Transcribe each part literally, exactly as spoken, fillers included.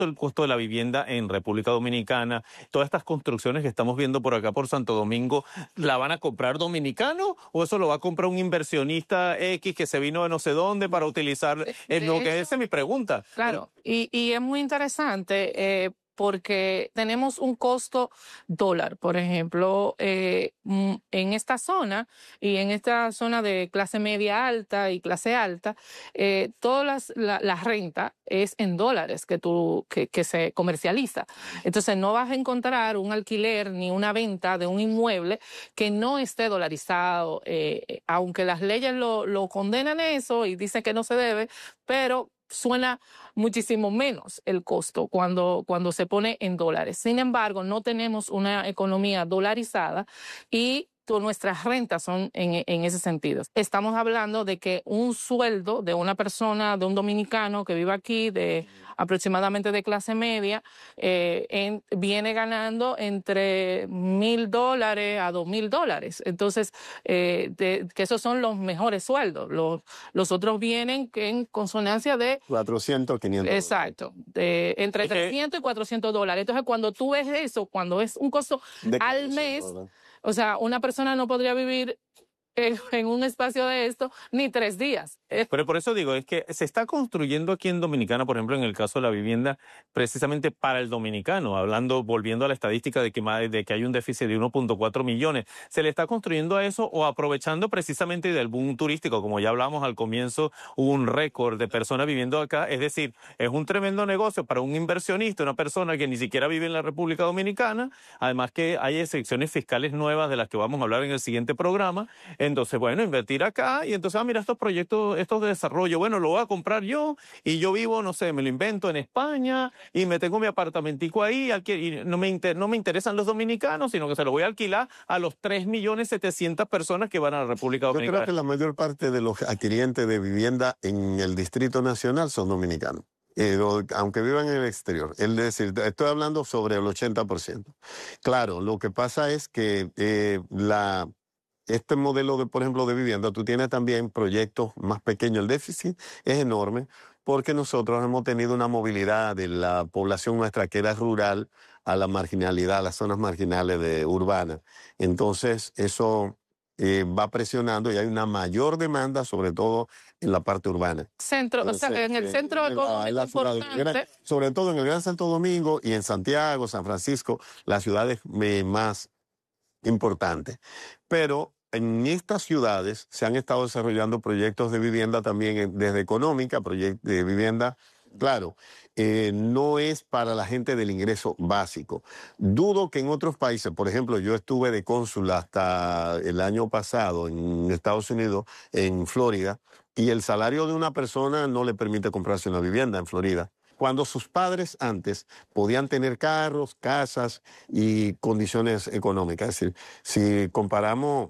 el costo de la vivienda en República Dominicana? Todas estas construcciones que estamos viendo por acá por Santo Domingo, ¿la van a comprar dominicanos o eso lo va a comprar un inversionista X que se vino de no sé dónde para utilizar? De, Es lo de que hecho, esa es mi pregunta. claro, y, y es muy interesante eh, porque tenemos un costo dólar, por ejemplo, eh, mm, en esta zona y en esta zona de clase media alta y clase alta, eh, todas las, la, la renta es en dólares que, tú, que, que se comercializa. Entonces no vas a encontrar un alquiler ni una venta de un inmueble que no esté dolarizado, eh, aunque las leyes lo, lo condenan eso y dicen que no se debe, pero suena muchísimo menos el costo cuando, cuando se pone en dólares. Sin embargo, no tenemos una economía dolarizada y nuestras rentas son en, en ese sentido. Estamos hablando de que un sueldo de una persona, de un dominicano que vive aquí, de aproximadamente de clase media, eh, en, viene ganando entre mil dólares a dos mil dólares. Entonces, eh, de, que esos son los mejores sueldos. Los, los otros vienen que en consonancia de cuatrocientos, quinientos. Exacto, de, entre Okay. trescientos y cuatrocientos dólares. Entonces, cuando tú ves eso, cuando es un costo De al mes, o sea, una persona no podría vivir en, en un espacio de esto ni tres días. Pero por eso digo, es que se está construyendo aquí en Dominicana, por ejemplo, en el caso de la vivienda, precisamente para el dominicano, hablando, volviendo a la estadística de que, de que hay un déficit de uno punto cuatro millones. ¿Se le está construyendo a eso o aprovechando precisamente del boom turístico? Como ya hablamos al comienzo, hubo un récord de personas viviendo acá. Es decir, es un tremendo negocio para un inversionista, una persona que ni siquiera vive en la República Dominicana. Además que hay excepciones fiscales nuevas de las que vamos a hablar en el siguiente programa. Entonces, bueno, invertir acá y entonces, ah, mira, estos proyectos, estos de desarrollo, bueno, lo voy a comprar yo y yo vivo, no sé, me lo invento en España y me tengo mi apartamentico ahí y no me, inter, no me interesan los dominicanos, sino que se lo voy a alquilar a los tres millones setecientas personas que van a la República Dominicana. Yo creo que la mayor parte de los adquirientes de vivienda en el Distrito Nacional son dominicanos. Eh, aunque vivan en el exterior. Es decir, estoy hablando sobre el ochenta por ciento. Claro, lo que pasa es que eh, la... Este modelo, de, por ejemplo, de vivienda, tú tienes también proyectos más pequeños. El déficit es enorme porque nosotros hemos tenido una movilidad de la población nuestra que era rural a la marginalidad, a las zonas marginales de urbanas. Entonces, eso eh, va presionando y hay una mayor demanda, sobre todo en la parte urbana. Centro, Entonces, o sea, en el eh, centro en la, en la importante. Sobre todo en el Gran Santo Domingo y en Santiago, San Francisco, las ciudades eh, más importantes. Pero en estas ciudades se han estado desarrollando proyectos de vivienda también desde económica, proyectos de vivienda, claro, eh, no es para la gente del ingreso básico. Dudo que en otros países, por ejemplo, yo estuve de cónsul hasta el año pasado en Estados Unidos, en Florida, y el salario de una persona no le permite comprarse una vivienda en Florida. Cuando sus padres antes podían tener carros, casas y condiciones económicas. Es decir, si comparamos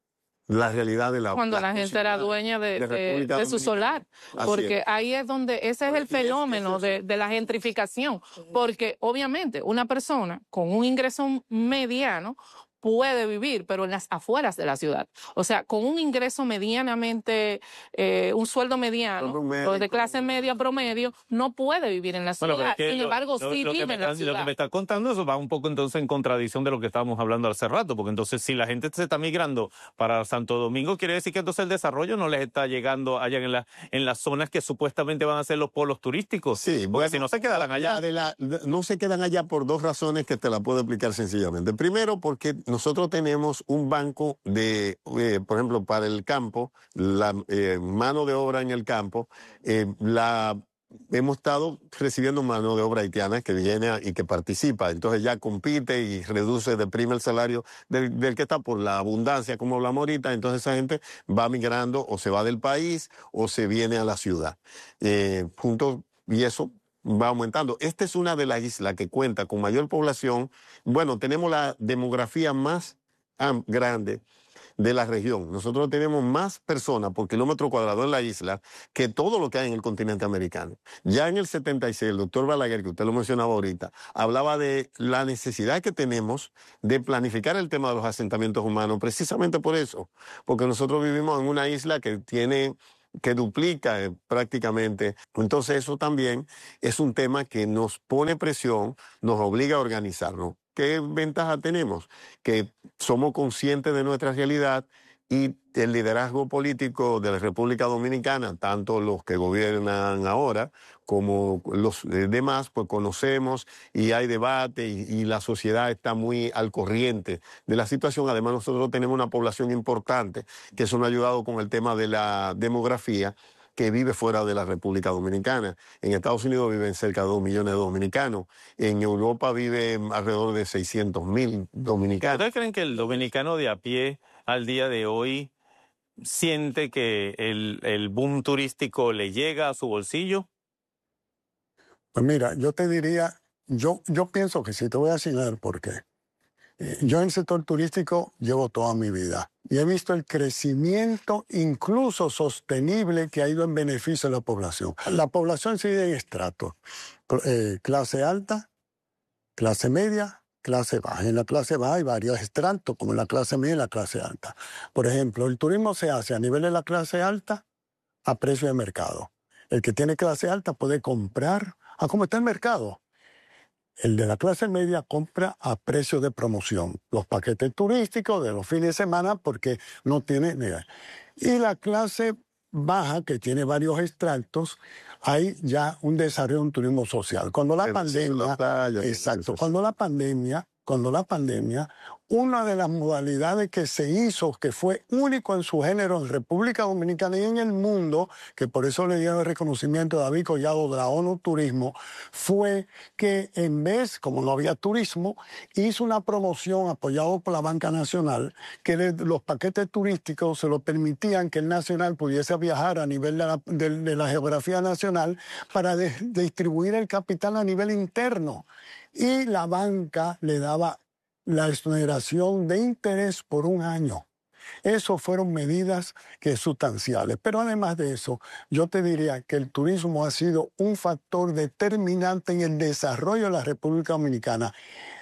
la realidad de la... Cuando la gente era dueña de, de, de, de su solar, porque es. ahí es donde, ese es el fenómeno de, de la gentrificación, porque obviamente una persona con un ingreso mediano puede vivir, pero en las afueras de la ciudad. O sea, con un ingreso medianamente, eh, un sueldo mediano, o de clase media promedio, no puede vivir en la ciudad. Bueno, es que Sin lo, embargo, lo, sí lo vive en la está, ciudad. Lo que me está contando eso va un poco entonces en contradicción de lo que estábamos hablando hace rato, porque entonces si la gente se está migrando para Santo Domingo, quiere decir que entonces el desarrollo no les está llegando allá en, la, en las zonas que supuestamente van a ser los polos turísticos. Sí, porque bueno, si no se quedarán allá. De la, de, no se quedan allá por dos razones que te la puedo explicar sencillamente. Primero, porque nosotros tenemos un banco de, eh, por ejemplo, para el campo, la eh, mano de obra en el campo, eh, la hemos estado recibiendo mano de obra haitiana que viene a, y que participa, entonces ya compite y reduce, deprime el salario del, del que está por la abundancia, como hablamos ahorita, entonces esa gente va migrando o se va del país o se viene a la ciudad. Eh, junto, y eso va aumentando. Esta es una de las islas que cuenta con mayor población. Bueno, tenemos la demografía más grande de la región. Nosotros tenemos más personas por kilómetro cuadrado en la isla que todo lo que hay en el continente americano. Ya en el setenta y seis, el doctor Balaguer, que usted lo mencionaba ahorita, hablaba de la necesidad que tenemos de planificar el tema de los asentamientos humanos, precisamente por eso, porque nosotros vivimos en una isla que tiene que duplica eh, prácticamente. Entonces eso también es un tema que nos pone presión, nos obliga a organizarnos. ¿Qué ventaja tenemos? Que somos conscientes de nuestra realidad y el liderazgo político de la República Dominicana, tanto los que gobiernan ahora como los demás, pues conocemos y hay debate y, y la sociedad está muy al corriente de la situación. Además, nosotros tenemos una población importante, que eso nos ha ayudado con el tema de la demografía, que vive fuera de la República Dominicana. En Estados Unidos viven cerca de dos millones de dominicanos. En Europa viven alrededor de seiscientos mil dominicanos. ¿Ustedes creen que el dominicano de a pie al día de hoy siente que el, el boom turístico le llega a su bolsillo? Pues mira, yo te diría, yo, yo pienso que sí, te voy a enseñar por qué. Eh, yo en el sector turístico llevo toda mi vida y he visto el crecimiento incluso sostenible que ha ido en beneficio de la población. La población se divide en estratos, eh, clase alta, clase media, clase baja. En la clase baja hay varios estratos, como en la clase media y la clase alta. Por ejemplo, el turismo se hace a nivel de la clase alta a precio de mercado. El que tiene clase alta puede comprar a cómo está el mercado. El de la clase media compra a precio de promoción. Los paquetes turísticos de los fines de semana porque no tiene... Y la clase baja, que tiene varios estratos, hay ya un desarrollo de un turismo social. Cuando la pandemia... Exacto. Cuando la pandemia... Cuando la pandemia, una de las modalidades que se hizo, que fue único en su género en República Dominicana y en el mundo, que por eso le dieron el reconocimiento a David Collado de la ONU Turismo, fue que en vez, como no había turismo, hizo una promoción apoyado por la Banca Nacional, que le, los paquetes turísticos se lo permitían que el Nacional pudiese viajar a nivel de la, de, de la geografía nacional para de, de distribuir el capital a nivel interno. Y la banca le daba la exoneración de interés por un año. Esas fueron medidas que sustanciales. Pero además de eso, yo te diría que el turismo ha sido un factor determinante en el desarrollo de la República Dominicana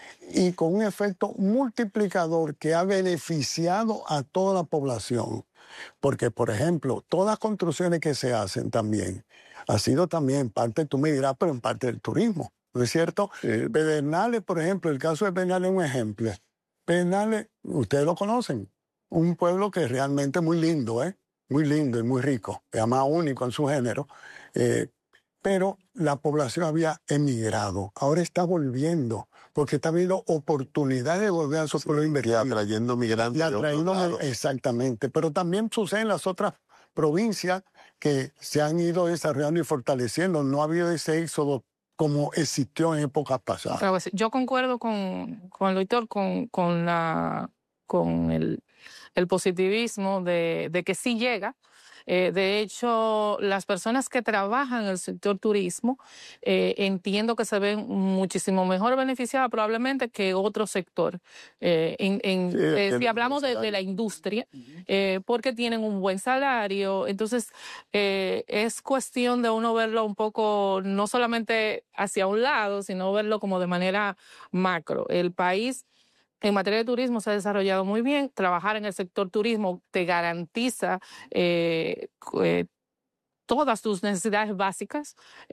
y con un efecto multiplicador que ha beneficiado a toda la población. Porque, por ejemplo, todas las construcciones que se hacen también ha sido también parte, tú me dirás, pero en parte del turismo. ¿No es cierto? Eh, Pedernales, por ejemplo, el caso de Pedernales es un ejemplo. Pedernales, ustedes lo conocen, un pueblo que es realmente muy lindo, ¿eh? Muy lindo y muy rico, además único en su género, eh, pero la población había emigrado, ahora está volviendo, porque está habiendo oportunidades de volver a esos pueblos invertidos. Y atrayendo migrantes. Y atrayendo, exactamente, pero también sucede en las otras provincias que se han ido desarrollando y fortaleciendo, no ha habido ese éxodo como existió en épocas pasadas. Yo concuerdo con, con el doctor, con, con, la, con el, el positivismo de, de que sí llega. Eh, de hecho, las personas que trabajan en el sector turismo eh, entiendo que se ven muchísimo mejor beneficiadas probablemente que otro sector. Eh, en, en, sí, eh, si hablamos de, de la industria, eh, porque tienen un buen salario, entonces eh, es cuestión de uno verlo un poco, no solamente hacia un lado, sino verlo como de manera macro. El país en materia de turismo se ha desarrollado muy bien. Trabajar en el sector turismo te garantiza eh, eh, todas tus necesidades básicas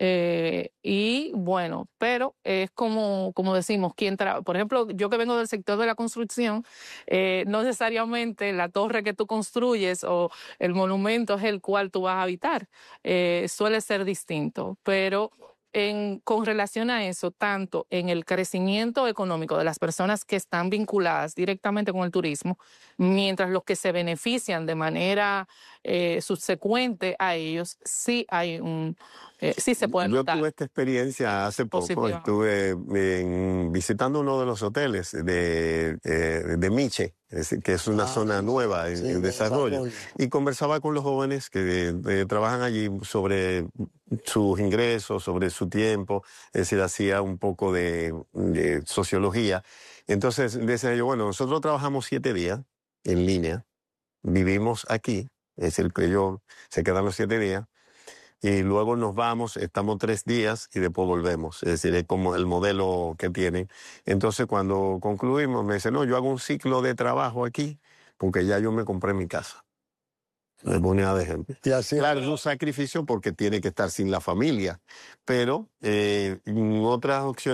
eh, y bueno, pero es como, como decimos, quien tra- por ejemplo, yo que vengo del sector de la construcción, eh, no necesariamente la torre que tú construyes o el monumento es el cual tú vas a habitar, eh, suele ser distinto, pero En, con relación a eso, tanto en el crecimiento económico de las personas que están vinculadas directamente con el turismo, mientras los que se benefician de manera eh, subsecuente a ellos, sí hay un, eh, sí se puede notar. Yo tuve esta experiencia hace poco, estuve en, visitando uno de los hoteles de, de, de Miche, es decir, que es una ah, zona nueva en, sí, en desarrollo, desarrollo, y conversaba con los jóvenes que eh, trabajan allí sobre sus ingresos, sobre su tiempo, es decir, hacía un poco de, de sociología. Entonces decía yo, bueno, nosotros trabajamos siete días en línea, vivimos aquí, es decir, que yo se quedan los siete días, y luego nos vamos, estamos tres días y después volvemos. Es decir, es como el modelo que tienen. Entonces, cuando concluimos, me dice, no, yo hago un ciclo de trabajo aquí porque ya yo me compré mi casa. Me ponía de ejemplo. Y así Claro, es un sacrificio porque tiene que estar sin la familia, pero eh, en otras opciones